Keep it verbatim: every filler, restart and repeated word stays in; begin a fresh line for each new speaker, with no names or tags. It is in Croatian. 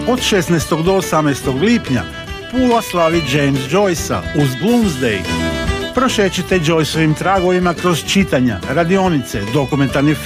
Od šesnaestog do osamnaestog lipnja Pula slavi James Joycea uz Bloomsday. Prošećite Joyceovim tragovima kroz čitanja, radionice, dokumentarni